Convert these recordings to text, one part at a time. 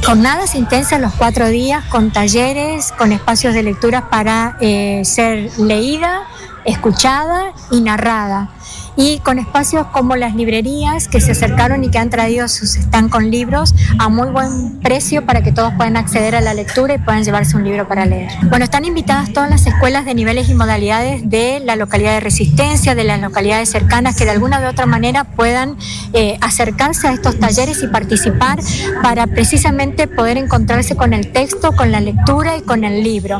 Jornadas intensas los 4 días con talleres, con espacios de lectura para ser leída, escuchada y narrada. Y con espacios como las librerías que se acercaron y que han traído sus stand con libros a muy buen precio para que todos puedan acceder a la lectura y puedan llevarse un libro para leer. Bueno, están invitadas todas las escuelas de niveles y modalidades de la localidad de Resistencia, de las localidades cercanas, que de alguna u otra manera puedan acercarse a estos talleres y participar para precisamente poder encontrarse con el texto, con la lectura y con el libro.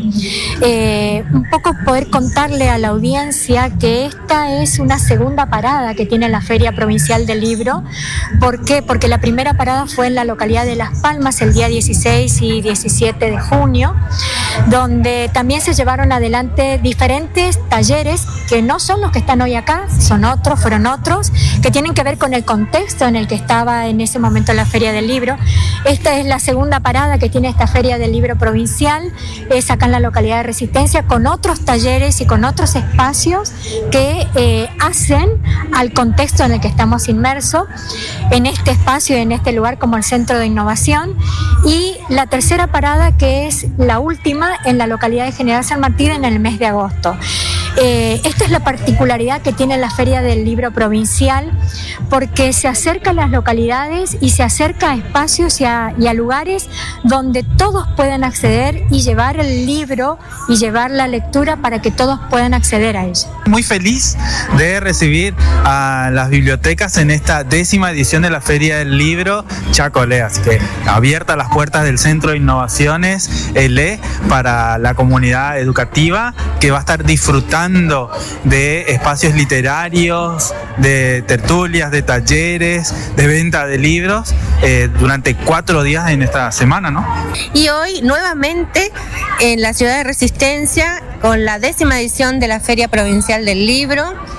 Un poco poder contarle a la audiencia que esta es una segunda parada que tiene la Feria Provincial del Libro. ¿Por qué? Porque la primera parada fue en la localidad de Las Palmas el día 16 y 17 de junio, donde también se llevaron adelante diferentes talleres que no son los que están hoy acá, fueron otros, que tienen que ver con el contexto en el que estaba en ese momento la Feria del Libro. Esta es la segunda parada que tiene esta Feria del Libro Provincial, es acá en la localidad de Resistencia, con otros talleres y con otros espacios que hacen al contexto en el que estamos inmersos, en este espacio y en este lugar como el Centro de Innovación. Y la tercera parada, que es la última, en la localidad de General San Martín en el mes de agosto. Esta es la particularidad que tiene la Feria del Libro Provincial, porque se acerca a las localidades y se acerca a espacios y a lugares donde todos puedan acceder y llevar el libro y llevar la lectura para que todos puedan acceder a ella. Muy feliz de recibir a las bibliotecas en esta 10ª edición de la Feria del Libro Chaco Lee, así que abiertas las puertas del Centro de Innovaciones Lee para la comunidad educativa, que va a estar disfrutando de espacios literarios, de tertulias, de talleres, de venta de libros durante 4 días en esta semana, ¿no? Y hoy nuevamente en la ciudad de Resistencia con la 10ª edición de la Feria Provincial del Libro.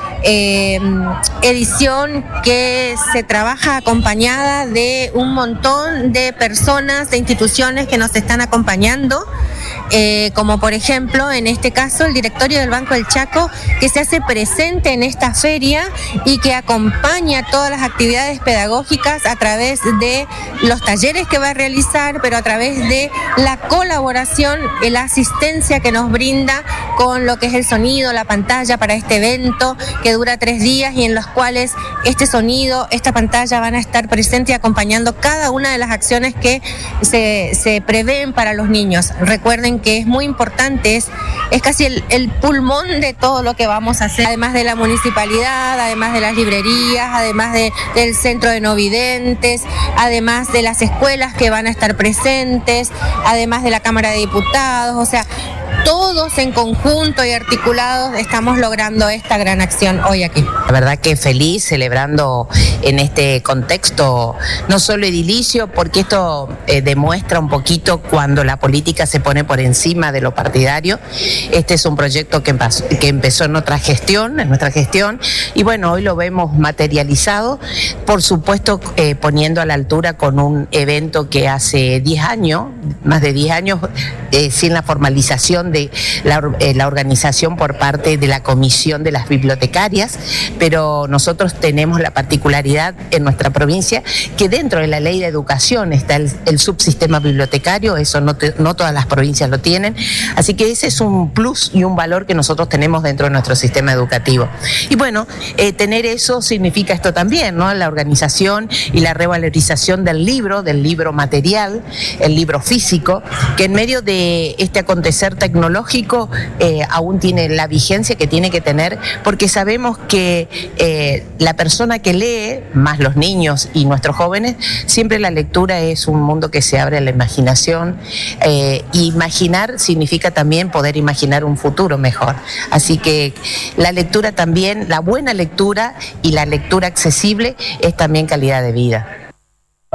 Edición que se trabaja acompañada de un montón de personas, de instituciones que nos están acompañando, como por ejemplo en este caso el directorio del Banco del Chaco, que se hace presente en esta feria y que acompaña todas las actividades pedagógicas a través de los talleres que va a realizar, pero a través de la colaboración y la asistencia que nos brinda con lo que es el sonido, la pantalla para este evento que dura 3 días y en los cuales este sonido, esta pantalla van a estar presentes y acompañando cada una de las acciones que se prevén para los niños. Recuerden que es muy importante, es casi el pulmón de todo lo que vamos a hacer, además de la municipalidad, además de las librerías, además del centro de no videntes, además de las escuelas que van a estar presentes, además de la Cámara de Diputados, o sea, todos en conjunto y articulados estamos logrando esta gran acción hoy aquí. La verdad que feliz, celebrando en este contexto no solo edilicio, porque esto demuestra un poquito cuando la política se pone por encima de lo partidario. Este es un proyecto que empezó en nuestra gestión, y bueno, hoy lo vemos materializado, por supuesto poniendo a la altura con un evento que hace 10 años, más de 10 años, sin la formalización de la organización por parte de la Comisión de las Bibliotecarias, pero nosotros tenemos la particularidad en nuestra provincia que dentro de la Ley de Educación está el subsistema bibliotecario, eso no todas las provincias lo tienen, así que ese es un plus y un valor que nosotros tenemos dentro de nuestro sistema educativo. Y bueno, tener eso significa esto también, ¿no? La organización y la revalorización del libro material, el libro físico, que en medio de este acontecer tecnológico aún tiene la vigencia que tiene que tener, porque sabemos que la persona que lee, más los niños y nuestros jóvenes, siempre la lectura es un mundo que se abre a la imaginación. Imaginar significa también poder imaginar un futuro mejor. Así que la lectura también, la buena lectura y la lectura accesible es también calidad de vida.